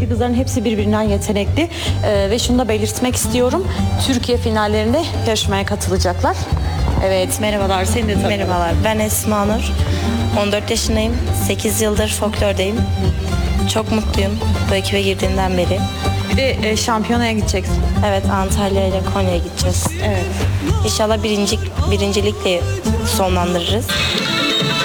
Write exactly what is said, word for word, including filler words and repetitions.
buradaki kızların hepsi birbirinden yetenekli Ee, ve şunu da belirtmek istiyorum. Türkiye finallerinde yarışmaya katılacaklar. Evet, merhabalar. Seni de tanıyorum. Merhabalar, ben Esma Nur. on dört yaşındayım. sekiz yıldır folklordayım. Çok mutluyum bu ekibe girdiğimden beri. Bir de e, şampiyonaya gideceksin. Evet, Antalya ile Konya'ya gideceğiz. Evet. İnşallah birinci, birincilikle sonlandırırız.